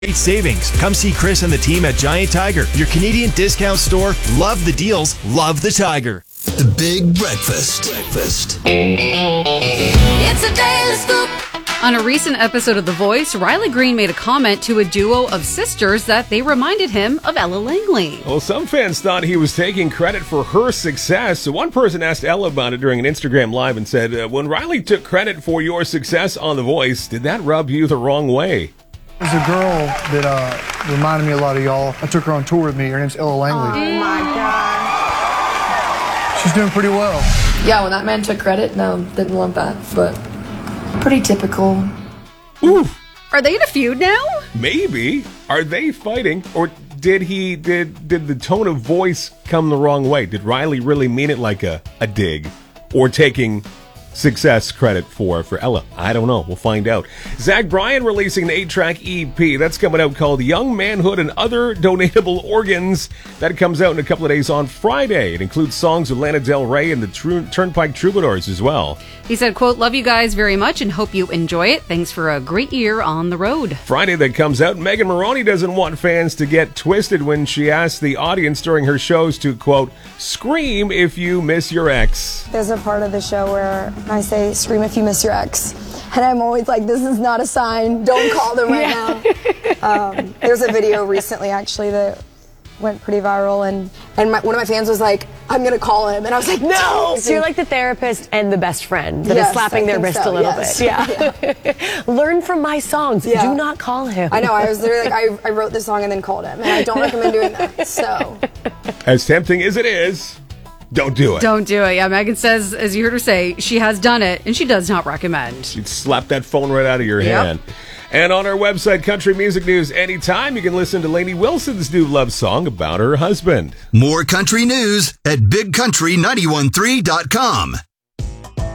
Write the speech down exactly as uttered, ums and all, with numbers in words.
Great savings. Come see Chris and the team at Giant Tiger, your Canadian discount store. Love the deals, love the Tiger. The Big Breakfast. Breakfast. It's a daily scoop. On a recent episode of The Voice, Riley Green made a comment to a duo of sisters that they reminded him of Ella Langley. Well, some fans thought he was taking credit for her success. So one person asked Ella about it during an Instagram Live and said, uh, when Riley took credit for your success on The Voice, did that rub you the wrong way? There's a girl that uh, reminded me a lot of y'all. I took her on tour with me. Her name's Ella Langley. Oh, my God. She's doing pretty well. Yeah, when that man took credit, no, didn't love that, but pretty typical. Ooh. Are they in a feud now? Maybe. Are they fighting? Or did he, did did the tone of voice come the wrong way? Did Riley really mean it like a, a dig? Or taking success credit for for Ella? I don't know. We'll find out. Zach Bryan releasing an eight-track E P that's coming out called Young Manhood and Other Donatable Organs. That comes out in a couple of days on Friday. It includes songs with Lana Del Rey and the Tru- Turnpike Troubadours as well. He said, quote, love you guys very much and hope you enjoy it. Thanks for a great year on the road. Friday that comes out, Megan Moroney doesn't want fans to get twisted when she asked the audience during her shows to, quote, scream if you miss your ex. There's a part of the show where I say, scream if you miss your ex. And I'm always like, this is not a sign. Don't call them right Yeah. now. Um, there's a video recently, actually, that went pretty viral. And, and my, one of my fans was like, I'm going to call him. And I was like, no. So you're like the therapist and the best friend that Yes, is slapping I their think wrist so, a little yes. bit. Yeah. Yeah. Learn from my songs. Yeah. Do not call him. I know. I was literally like, I, I wrote this song and then called him. And I don't recommend doing that. So. As tempting as it is, don't do it. Don't do it. Yeah, Megan says, as you heard her say, she has done it and she does not recommend. She'd slap that phone right out of your Yep. hand. And on our website, Country Music News Anytime, you can listen to Lainey Wilson's new love song about her husband. More country news at big country nine one three dot com.